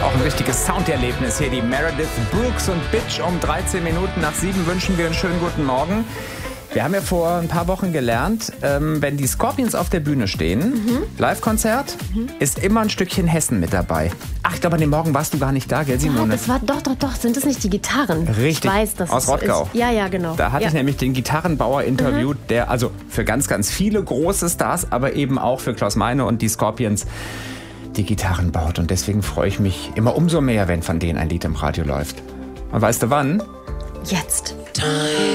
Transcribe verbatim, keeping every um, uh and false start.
auch ein richtiges Sounderlebnis hier. Die Meredith Brooks und Bitch um dreizehn Minuten nach sieben wünschen wir einen schönen guten Morgen. Wir haben ja vor ein paar Wochen gelernt, ähm, wenn die Scorpions auf der Bühne stehen, mhm. Live-Konzert, mhm. ist immer ein Stückchen Hessen mit dabei. Ach, ich glaube, an dem Morgen warst du gar nicht da, gell, Simone? Ja, das war, doch, doch, doch, sind das nicht die Gitarren? Richtig, ich weiß, das aus Rottgau. Ist, ja, ja, genau. Da hatte ja. ich nämlich den Gitarrenbauer interviewt, mhm. der also für ganz, ganz viele große Stars, aber eben auch für Klaus Meine und die Scorpions die Gitarren baut. Und deswegen freue ich mich immer umso mehr, wenn von denen ein Lied im Radio läuft. Und weißt du wann? Jetzt.